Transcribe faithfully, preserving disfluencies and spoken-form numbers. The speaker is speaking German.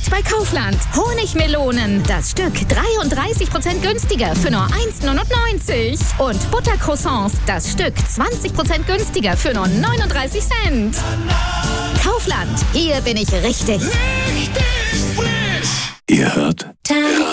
bei Kaufland. Honigmelonen, das Stück dreiunddreißig Prozent günstiger für nur eins neunundneunzig. Und Buttercroissants, das Stück zwanzig Prozent günstiger für nur neununddreißig Cent. Kaufland, hier bin ich richtig. Richtig frisch. Ihr hört